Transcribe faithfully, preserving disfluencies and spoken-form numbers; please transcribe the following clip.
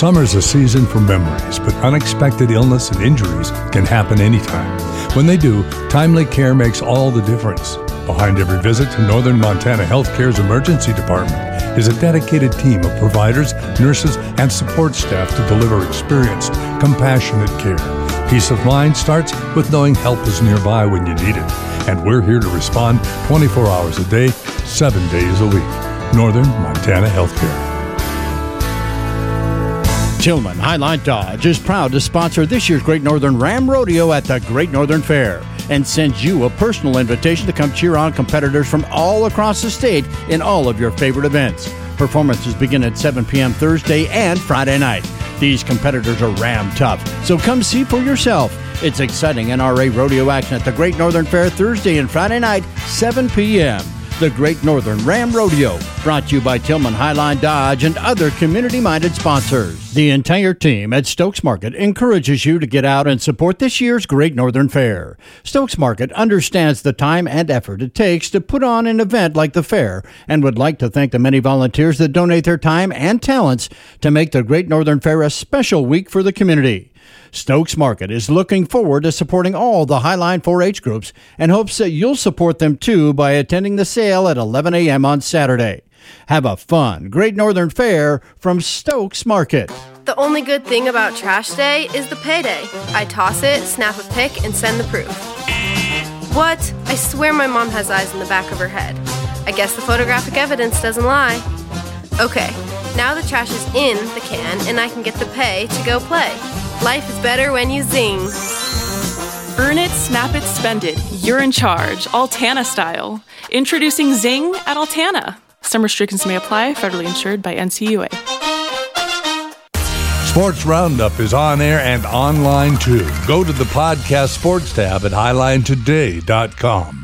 Summer's a season for memories, but unexpected illness and injuries can happen anytime. When they do, timely care makes all the difference. Behind every visit to Northern Montana Healthcare's emergency department is a dedicated team of providers, nurses, and support staff to deliver experienced, compassionate care. Peace of mind starts with knowing help is nearby when you need it. And we're here to respond twenty-four hours a day, seven days a week. Northern Montana Healthcare. Tillman Highline Dodge is proud to sponsor this year's Great Northern Ram Rodeo at the Great Northern Fair and sends you a personal invitation to come cheer on competitors from all across the state in all of your favorite events. Performances begin at seven p.m. Thursday and Friday night. These competitors are Ram tough, so come see for yourself. It's exciting N R A rodeo action at the Great Northern Fair Thursday and Friday night, seven p.m. The Great Northern Ram Rodeo, brought to you by Tillman Highline Dodge and other community-minded sponsors. The entire team at Stokes Market encourages you to get out and support this year's Great Northern Fair. Stokes Market understands the time and effort it takes to put on an event like the fair and would like to thank the many volunteers that donate their time and talents to make the Great Northern Fair a special week for the community. Stokes Market is looking forward to supporting all the Highline four H groups and hopes that you'll support them too by attending the sale at eleven a.m. on Saturday. Have a fun Great Northern Fair from Stokes Market. The only good thing about trash day is the payday. I toss it, snap a pic, and send the proof. What? I swear my mom has eyes in the back of her head. I guess the photographic evidence doesn't lie. Okay, now the trash is in the can and I can get the pay to go play. Life is better when you zing. Earn it, snap it, spend it. You're in charge, Altana style. Introducing Zing at Altana. Some restrictions may apply, federally insured by N C U A. Sports Roundup is on air and online too. Go to the podcast sports tab at highline today dot com.